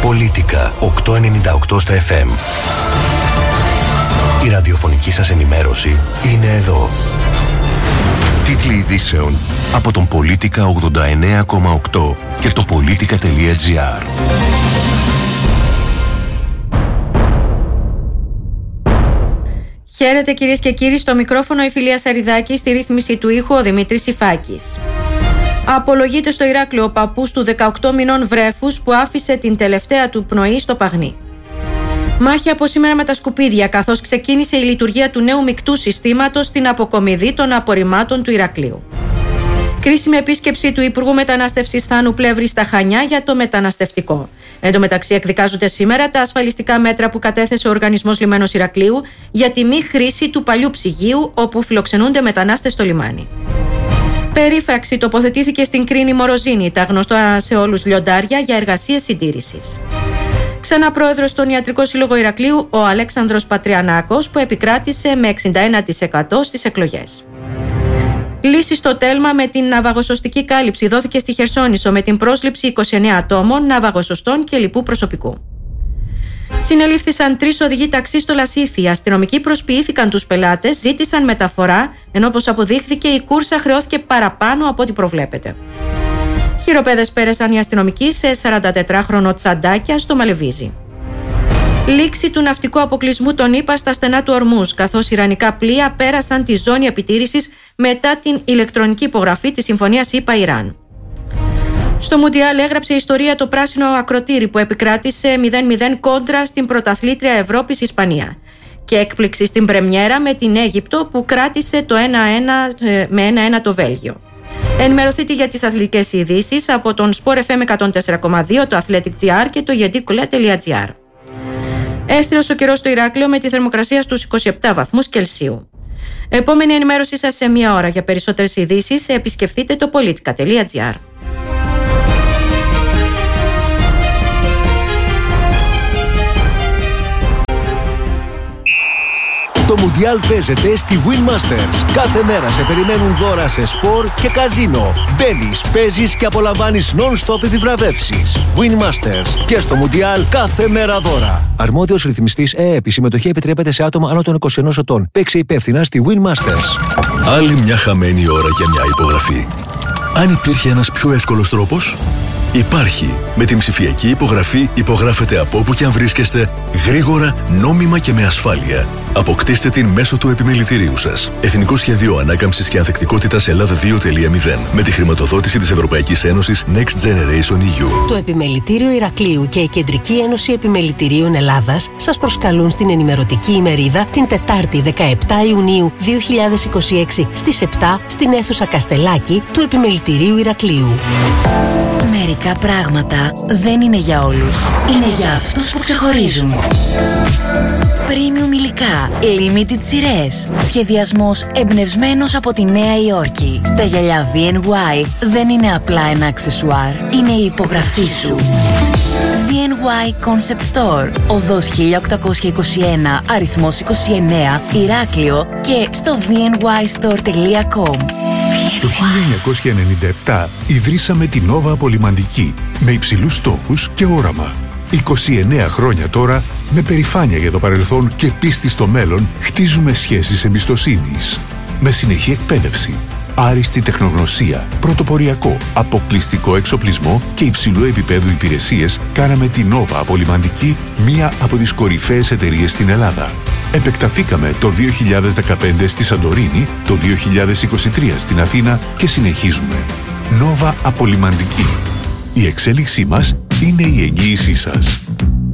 Πολίτικα 898 στα FM. Η ραδιοφωνική σας ενημέρωση είναι εδώ. Τίτλοι ειδήσεων από τον Πολίτικα 89,8 και το Πολίτικα.gr. Χαίρετε κυρίες και κύριοι, στο μικρόφωνο η Φιλία Σαριδάκη, στη ρύθμιση του ήχου ο Δημήτρης Ιφάκης. Απολογείται στο Ηράκλειο ο παππούς του 18 μηνών βρέφους που άφησε την τελευταία του πνοή στο Παγνί. Μάχη από σήμερα με τα σκουπίδια, καθώς ξεκίνησε η λειτουργία του νέου μεικτού συστήματος στην αποκομιδή των απορριμμάτων του Ηρακλείου. Κρίσιμη επίσκεψη του Υπουργού Μετανάστευσης Θάνου Πλεύρη στα Χανιά για το μεταναστευτικό. Εν τω μεταξύ, εκδικάζονται σήμερα τα ασφαλιστικά μέτρα που κατέθεσε ο Οργανισμός Λιμένος Ηρακλείου για τη μη χρήση του παλιού ψυγείου όπου φιλοξενούνται μετανάστες στο λιμάνι. Περίφραξη τοποθετήθηκε στην Κρίνη Μοροζίνη, τα γνωστά σε όλους λιοντάρια, για εργασίες συντήρησης. Ξανά πρόεδρος στον Ιατρικό Σύλλογο Ηρακλείου, ο Αλέξανδρος Πατριανάκος, που επικράτησε με 61% στις εκλογές. Λύση στο τέλμα με την ναυαγοσωστική κάλυψη δόθηκε στη Χερσόνησο με την πρόσληψη 29 ατόμων, ναυαγοσωστών και λοιπού προσωπικού. Συνελήφθησαν 3 οδηγοί ταξί στο Λασίθι. Οι αστυνομικοί προσποιήθηκαν τους πελάτες, ζήτησαν μεταφορά, ενώ όπως αποδείχθηκε η κούρσα χρεώθηκε παραπάνω από ό,τι προβλέπεται. Χειροπέδες πέρασαν οι αστυνομικοί σε 44χρονο Τσαντάκια στο Μαλεβίζι. Λήξη του ναυτικού αποκλεισμού των ΗΠΑ στα στενά του Ορμούζ, καθώς ιρανικά πλοία πέρασαν τη ζώνη επιτήρησης μετά την ηλεκτρονική υπογραφή της συμφωνίας ΗΠΑ-Ιράν. Στο Μουντιάλ έγραψε ιστορία το πράσινο ακροτήρι που επικράτησε 0-0 κόντρα στην πρωταθλήτρια Ευρώπης Ισπανία. Και έκπληξη στην πρεμιέρα με την Αίγυπτο που κράτησε το 1-1 με 1-1 το Βέλγιο. Ενημερωθείτε για τις αθλητικές ειδήσεις από τον Sport FM 104,2, το Athletic GR και το yedikoula.gr. Έθριος ο καιρός στο Ηράκλειο με τη θερμοκρασία στους 27 βαθμούς Κελσίου. Επόμενη ενημέρωσή σας σε μία ώρα. Για περισσότερες ειδήσεις επισκεφτείτε το politica.gr. Το Μουντιάλ παίζεται στη Win Masters. Κάθε μέρα σε περιμένουν δώρα σε σπορ και καζίνο. Μπαίνεις, παίζεις και απολαμβάνεις non-stop επιβραβεύσεις. Win Masters. Και στο Μουντιάλ κάθε μέρα δώρα. Αρμόδιος ρυθμιστής ΕΕΠ. Η συμμετοχή επιτρέπεται σε άτομα άνω των 21 ετών. Παίξε υπεύθυνα στη Win Masters. Άλλη μια χαμένη ώρα για μια υπογραφή. Αν υπήρχε ένας πιο εύκολος τρόπος, υπάρχει. Με την ψηφιακή υπογραφή υπογράφετε από όπου και αν βρίσκεστε, γρήγορα, νόμιμα και με ασφάλεια. Αποκτήστε την μέσω του επιμελητηρίου σας. Εθνικό Σχέδιο Ανάκαμψης και Ανθεκτικότητας Ελλάδα 2.0 με τη χρηματοδότηση της Ευρωπαϊκής Ένωσης Next Generation EU. Το Επιμελητήριο Ηρακλείου και η Κεντρική Ένωση Επιμελητηρίων Ελλάδας σας προσκαλούν στην ενημερωτική ημερίδα την Τετάρτη 17 Ιουνίου 2026 στις 7 στην αίθουσα Καστελάκη του Επιμελητηρίου Ηρακλείου. Μερικά πράγματα δεν είναι για όλους. Είναι για αυτούς που ξεχωρίζουν. Premium υλικά, limited σειρές. Σχεδιασμός εμπνευσμένος από τη Νέα Υόρκη. Τα γυαλιά VNY δεν είναι απλά ένα αξεσουάρ. Είναι η υπογραφή σου. VNY Concept Store, οδός 1821, αριθμός 29, Ηράκλειο και στο vnystore.com. Το 1997 ιδρύσαμε την Nova Απολυμαντική με υψηλούς στόχους και όραμα. 29 χρόνια τώρα, με περηφάνεια για το παρελθόν και πίστη στο μέλλον, χτίζουμε σχέσεις εμπιστοσύνης. Με συνεχή εκπαίδευση, άριστη τεχνογνωσία, πρωτοποριακό, αποκλειστικό εξοπλισμό και υψηλού επίπεδου υπηρεσίες, κάναμε την Nova Απολυμαντική μία από τις κορυφαίες εταιρείες στην Ελλάδα. Επεκταθήκαμε το 2015 στη Σαντορίνη, το 2023 στην Αθήνα και συνεχίζουμε. Nova Απολυμαντική. Η εξέλιξή μας είναι η εγγύησή σας.